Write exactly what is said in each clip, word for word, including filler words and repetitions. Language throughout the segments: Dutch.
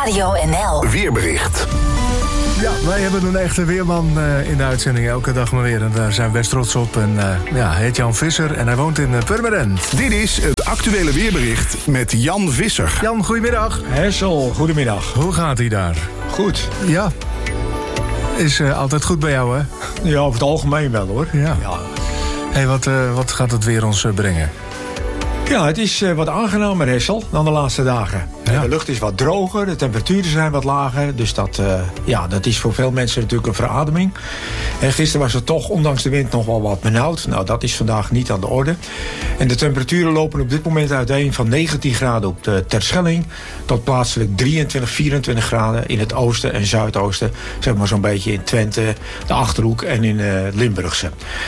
Radio N L. Weerbericht. Ja, wij hebben een echte weerman uh, in de uitzending. Elke dag maar weer. En daar zijn we best trots op. En uh, ja, hij heet Jan Visser en hij woont in uh, Purmerend. Dit is het actuele weerbericht met Jan Visser. Jan, goedemiddag. Hessel, goedemiddag. Hoe gaat hij daar? Goed. Ja. Is uh, altijd goed bij jou, hè? Ja, over het algemeen wel, hoor. Ja. Ja, hey, wat, uh, wat gaat het weer ons uh, brengen? ja het is uh, wat aangenamer, Hessel, dan de laatste dagen. Ja. De lucht is wat droger, de temperaturen zijn wat lager. Dus dat, uh, ja, dat is voor veel mensen natuurlijk een verademing. En gisteren was het toch, ondanks de wind, nog wel wat benauwd. Nou, dat is vandaag niet aan de orde. En de temperaturen lopen op dit moment uiteen van negentien graden op de Terschelling tot plaatselijk drieëntwintig, vierentwintig graden in het oosten en zuidoosten. Zeg maar zo'n beetje in Twente, de Achterhoek en in uh, Limburgse.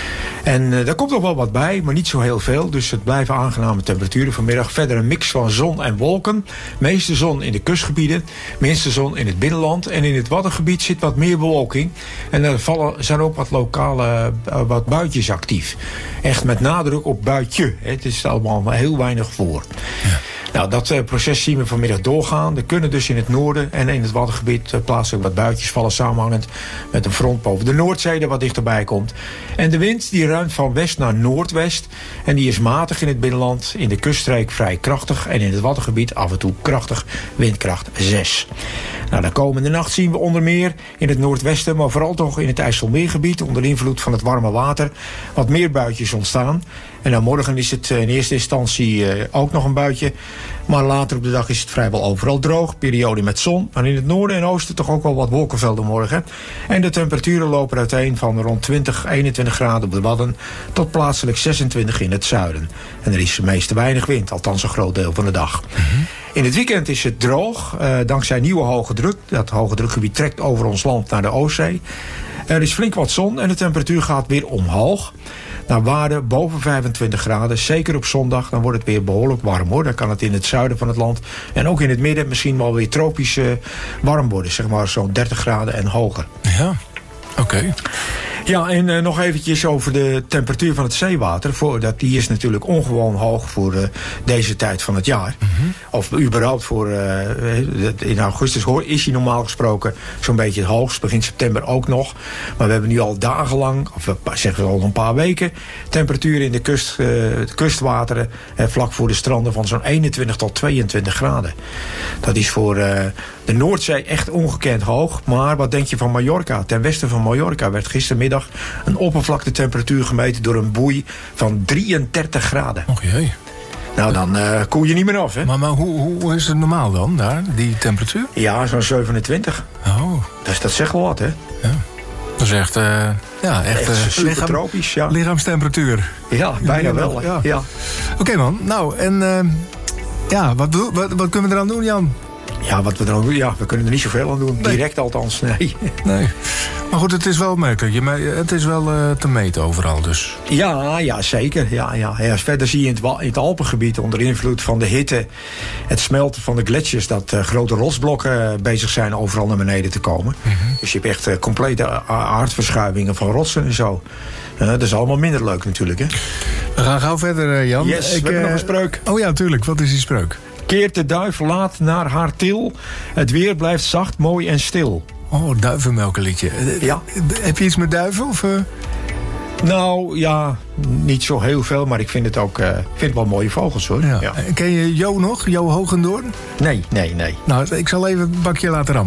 En uh, daar komt nog wel wat bij, maar niet zo heel veel. Dus het blijven aangename temperaturen vanmiddag. Verder een mix van zon en wolken. Meeste zon in de kustgebieden. Minste zon in het binnenland. En in het Waddengebied zit wat meer bewolking. En er vallen, zijn ook wat lokale uh, wat buitjes actief. Echt met nadruk op buitje. Het is allemaal heel weinig voor. Ja. Nou, dat uh, proces zien we vanmiddag doorgaan. Er kunnen dus in het noorden en in het Waddengebied uh, plaatselijk wat buitjes vallen, samenhangend met een front boven de Noordzee dat wat dichterbij komt. En de wind die ruimt van west naar noordwest. En die is matig in het binnenland, in de kuststreek vrij krachtig en in het Waddengebied af en toe krachtig, windkracht zes. Nou, de komende nacht zien we onder meer in het noordwesten, maar vooral toch in het IJsselmeergebied, onder invloed van het warme water, wat meer buitjes ontstaan. En dan morgen is het in eerste instantie uh, ook nog een buitje. Maar later op de dag is het vrijwel overal droog. Periode met zon. Maar in het noorden en oosten toch ook wel wat wolkenvelden morgen. En de temperaturen lopen uiteen van rond twintig, eenentwintig graden op de Wadden tot plaatselijk zesentwintig in het zuiden. En er is meest weinig wind, althans een groot deel van de dag. Mm-hmm. In het weekend is het droog, uh, dankzij nieuwe hoge druk. Dat hoge drukgebied trekt over ons land naar de Oostzee. Er is flink wat zon en de temperatuur gaat weer omhoog. Naar waarde boven vijfentwintig graden. Zeker op zondag, dan wordt het weer behoorlijk warm, hoor. Dan kan het in het zuiden van het land en ook in het midden misschien wel weer tropisch uh, warm worden. Zeg maar zo'n dertig graden en hoger. Ja, oké. Okay. Ja, en uh, nog eventjes over de temperatuur van het zeewater. Voor, dat, die is natuurlijk ongewoon hoog voor uh, deze tijd van het jaar. Mm-hmm. Of überhaupt voor... Uh, in augustus hoor, is hij normaal gesproken zo'n beetje het hoogst. Begin september ook nog. Maar we hebben nu al dagenlang, of zeggen we al een paar weken, temperaturen in de, kust, uh, de kustwateren uh, vlak voor de stranden van zo'n eenentwintig tot tweeëntwintig graden. Dat is voor uh, de Noordzee echt ongekend hoog. Maar wat denk je van Mallorca? Ten westen van Mallorca werd gistermiddag een oppervlaktetemperatuur gemeten door een boei van drieëndertig graden. Och jee. Nou, dan uh, koel je niet meer af, hè? Maar, maar hoe, hoe is het normaal dan, daar, die temperatuur? Ja, zo'n zevenentwintig. Oh. Dus dat zegt wel wat, hè? Ja. Dat is echt, uh, ja, echt, echt uh, super lichaam, tropisch, ja. Lichaamstemperatuur. Ja, bijna ja, wel, ja. ja. Oké, okay, man. Nou, en uh, ja, wat, wat, wat kunnen we eraan doen, Jan? Ja, wat we dan doen, ja, we kunnen er niet zoveel aan doen. Nee. Direct althans, nee. Nee. Maar goed, het is wel merkelijk. Het is wel uh, te meten overal dus. Ja, ja, zeker. Ja, ja. Ja, verder zie je in het, in het Alpengebied onder invloed van de hitte, het smelten van de gletsjers, dat uh, grote rotsblokken uh, bezig zijn overal naar beneden te komen. Mm-hmm. Dus je hebt echt uh, complete aardverschuivingen van rotsen en zo. Uh, dat is allemaal minder leuk natuurlijk, hè. We gaan gauw verder, uh, Jan. Yes, Ik, we hebben uh, nog een spreuk. Oh ja, tuurlijk. Wat is die spreuk? Keert de duif laat naar haar til. Het weer blijft zacht, mooi en stil. Oh, duivenmelkenliedje. Ja. Heb je iets met duiven? Of, uh... Nou, ja, niet zo heel veel, maar ik vind het ook uh, vind het wel mooie vogels, hoor. Ja. Ja. Ken je Jo nog? Jo Hogendoorn? Nee, nee, nee. Nou, ik zal even het bakje laten rammen.